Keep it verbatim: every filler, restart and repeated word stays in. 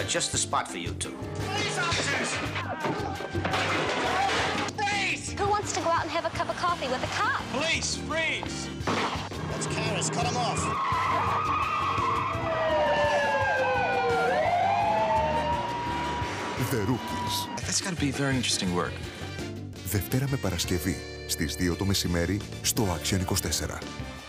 just the spot for you two. Police officers! Freeze! Who wants to go out and have a cup of coffee with a cop? Police, freeze! That's Karis, cut him off. The Rookies. That's got to be very interesting work. Δευτέρα με Παρασκευή στις δύο το μεσημέρι στο Action είκοσι τέσσερα.